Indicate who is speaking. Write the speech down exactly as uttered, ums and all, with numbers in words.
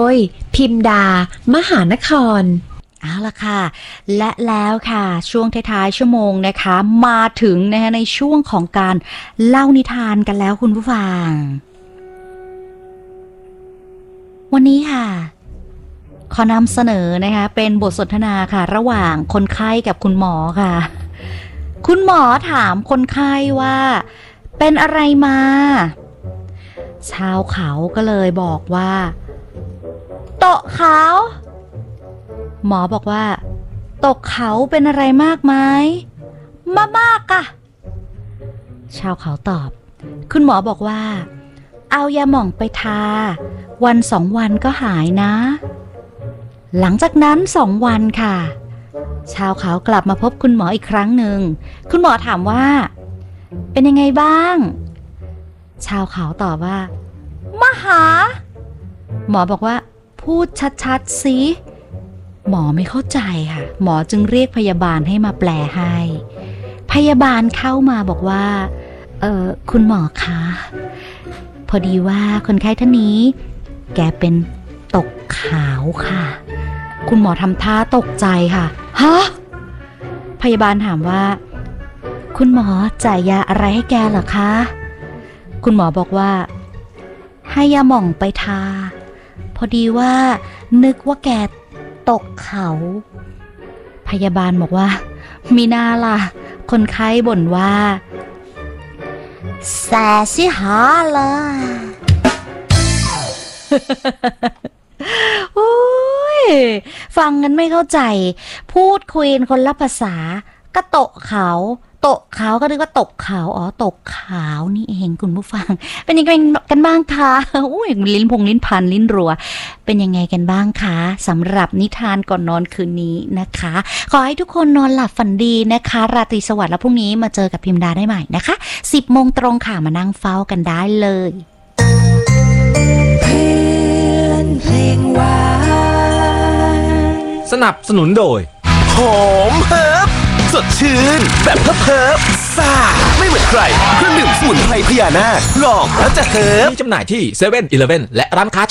Speaker 1: ยพิมดามหานคร
Speaker 2: เอาล่ะค่ะและแล้วค่ะช่วงท้ายๆชั่วโมงนะคะมาถึงนะคะในช่วงของการเล่านิทานกันแล้วคุณผู้ฟังวันนี้ค่ะขอนำเสนอนะคะเป็นบทสนทนาค่ะระหว่างคนไข้กับคุณหมอค่ะคุณหมอถามคนไข้ว่าเป็นอะไรมาชาวเขาก็เลยบอกว่าตกเขาหมอบอกว่าตกเขาเป็นอะไรมากไหมมามากอะชาวเขาตอบคุณหมอบอกว่าเอายาหม่องไปทาวันสองวันก็หายนะหลังจากนั้นสองวันค่ะชาวเขากลับมาพบคุณหมออีกครั้งหนึ่งคุณหมอถามว่าเป็นยังไงบ้างชาวเขาตอบว่ามาหาหมอบอกว่าพูดชัดๆสิหมอไม่เข้าใจค่ะหมอจึงเรียกพยาบาลให้มาแปลให้พยาบาลเข้ามาบอกว่าเออคุณหมอคะพอดีว่าคนไข้ท่านนี้แกเป็นตกขาวค่ะคุณหมอทำท่าตกใจค่ะฮะพยาบาลถามว่าคุณหมอจ่ายยาอะไรให้แกเหรอคะคุณหมอบอกว่าให้ยาหม่องไปทาพอดีว่านึกว่าแกตกเขาพยาบาลบอกว่ามีหน้าล่ะคนไข้บ่นว่าแสสิหาเลยโอ้ยฟังกันไม่เข้าใจพูดคุยกันคนละภาษาก็โตะเขาโตะเขาก็นึกว่าตกเขาอ๋อตกขาวนี่เองคุณผู้ฟังเป็นยังไงกันบ้างคะอุ้ยลิ้นพงลิ้นพันลิ้นรัวเป็นยังไงกันบ้างคะสำหรับนิทานก่อนนอนคืนนี้นะคะขอให้ทุกคนนอนหลับฝันดีนะคะราตรีสวัสดิ์แล้วพรุ่งนี้มาเจอกับพิมดาได้ใหม่นะคะสิบโมงตรงค่ะมานั่งเฝ้ากันได้เลย
Speaker 3: เพื่อนเพลงหวาน
Speaker 4: สนับสนุนโดย
Speaker 5: หอมเฮิร์บสดชื่นแบบเฮิร์บซ่าไม่เหมือนใครเครื่องดื่มสมุนไพรพญานาคลองแล้วจะเฮิร์บ
Speaker 4: มีจำหน่ายที่เซเว่นอีเลฟเว่นและร้านค้า